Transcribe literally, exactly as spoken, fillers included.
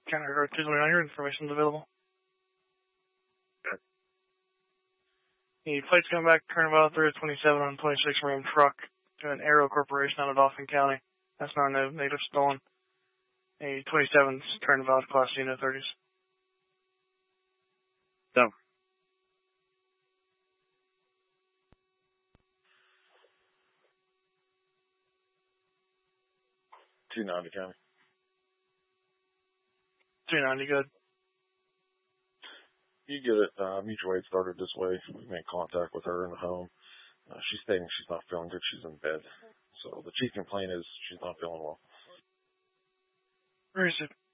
County Road two twenty-nine, your information is available. Okay. The plates come back, turnabout three twenty-seven on twenty-six Ram truck to an Aero Corporation out of Dauphin County. That's not a native stolen. A twenty-seven's turnabout, Class C no thirties. No. two ninety County. two ninety, good. You get it. Uh, mutual aid started this way. We made contact with her in the home. Uh, she's stating she's not feeling good. She's in bed. So the chief complaint is she's not feeling well. Where is it?